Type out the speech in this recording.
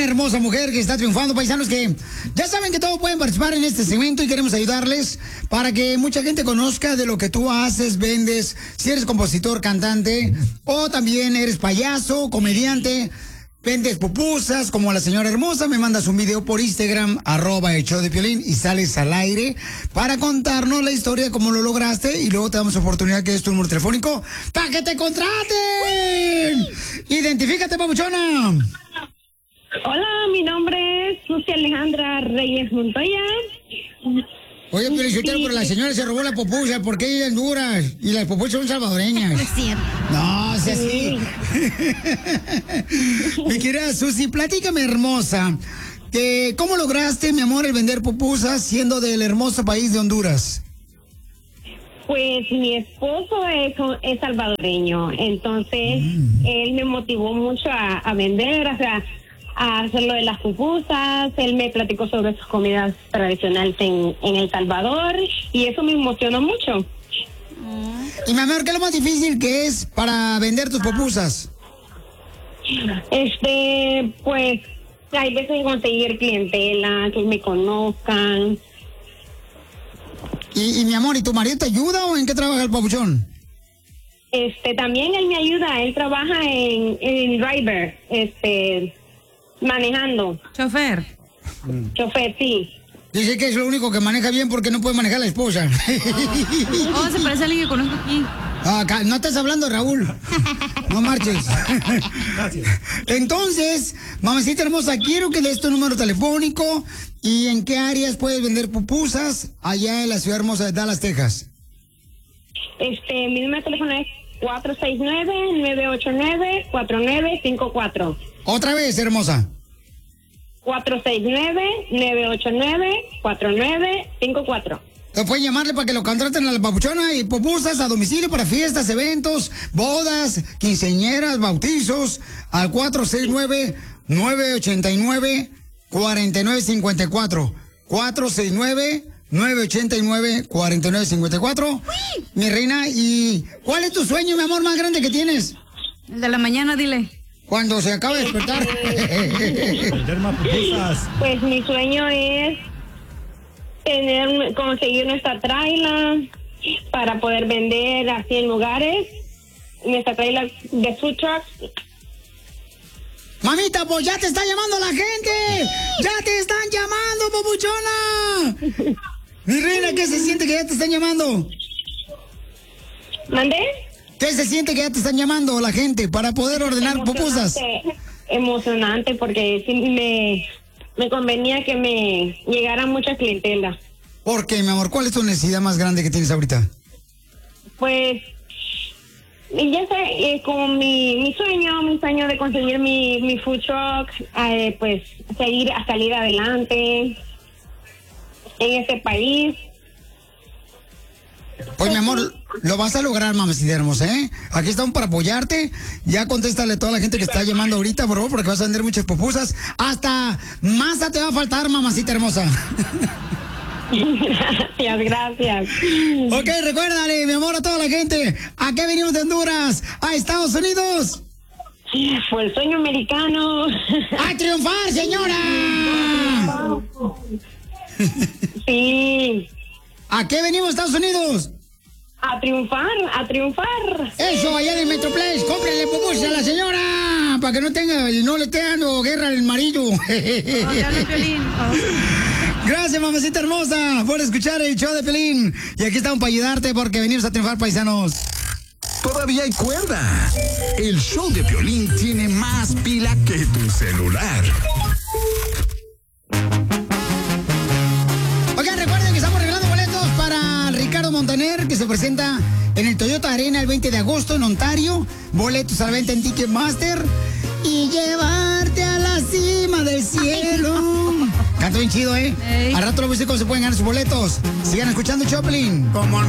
una hermosa mujer que está triunfando, paisanos, que ya saben que todos pueden participar en este segmento y queremos ayudarles para que mucha gente conozca de lo que tú haces, vendes, si eres compositor, cantante, o también eres payaso, comediante, vendes pupusas, como la señora hermosa, me mandas un video por Instagram, @el show de Piolín, y sales al aire para contarnos la historia de cómo lo lograste, y luego te damos oportunidad que es tu número telefónico para que te contraten. Identifícate, papuchona. Hola, mi nombre es Susi Alejandra Reyes Montoya. Oye, pero la señora se robó la pupusa, ¿por qué ella es Honduras? Y las pupusas son salvadoreñas. Es cierto. No, es así. Mi querida Susi, platícame, hermosa, ¿cómo lograste, mi amor, el vender pupusas siendo del hermoso país de Honduras? Pues mi esposo es salvadoreño, entonces él me motivó mucho a vender, o sea, a hacer lo de las pupusas. Él me platicó sobre sus comidas tradicionales en El Salvador y eso me emocionó mucho. Y mi amor, ¿qué es lo más difícil que es para vender tus pupusas? Pues hay veces conseguir clientela, que me conozcan. Y mi amor, ¿y tu marido te ayuda o en qué trabaja el papuchón? También él me ayuda, él trabaja en driver, manejando. Chofer. Chofer, sí. Dice que es lo único que maneja bien porque no puede manejar la esposa. Oh, se parece a alguien que conozco aquí. No estás hablando, Raúl. No marches. Gracias. Entonces, mamacita hermosa, quiero que des tu número telefónico y en qué áreas puedes vender pupusas allá en la ciudad hermosa de Dallas, Texas. Mi número de teléfono es 469-989-4954. Otra vez, hermosa. 469-989-4954. Pueden llamarle para que lo contraten a la papuchona y pupusas a domicilio para fiestas, eventos, bodas, quinceañeras, bautizos, al 469-989-4954. 469-989-4954. Mi reina, ¿y cuál es tu sueño, mi amor, más grande que tienes? El de la mañana, dile. Cuando se acabe de despertar. Vender más pupusas. Pues mi sueño es conseguir nuestra traila para poder vender así en lugares. Nuestra traila de food trucks. Mamita, pues ya te está llamando la gente. Ya te están llamando, papuchona. Mi reina, ¿qué se siente que ya te están llamando? ¿Mandé? ¿Qué se siente que ya te están llamando la gente para poder ordenar pupusas? Emocionante, porque sí me convenía que me llegara mucha clientela. ¿Por qué, mi amor? ¿Cuál es tu necesidad más grande que tienes ahorita? Pues, ya sé, con mi sueño de conseguir mi food truck, pues salir adelante en este país. Pues, mi amor, lo vas a lograr, mamacita hermosa, ¿eh? Aquí estamos para apoyarte. Ya contéstale a toda la gente que está llamando ahorita, por favor, porque vas a vender muchas pupusas. Hasta masa te va a faltar, mamacita hermosa. Gracias. Ok, recuérdale, mi amor, a toda la gente. ¿A qué venimos de Honduras? ¿A Estados Unidos? Fue el sueño americano. ¡A triunfar, señora! Sí. ¿A qué venimos, Estados Unidos? A triunfar, a triunfar. Eso, allá en el Metroplex, cómprenle pupusas a la señora, para que no le esté dando guerra al marido. Gracias, mamacita hermosa, por escuchar el show de Piolín. Y aquí estamos para ayudarte porque venimos a triunfar, paisanos. Todavía hay cuerda. El show de Piolín tiene más pila que tu celular. Oigan, recuerden que estamos regalando boletos para Ricardo Montaner, que se presenta en el Toyota Arena el 20 de agosto en Ontario. Boletos a la venta en Ticketmaster. Y llevarte a la cima del cielo. Canto bien chido, ¿eh? Al rato lo voy a decir cómo se pueden ganar sus boletos. Sigan escuchando Choplin. Como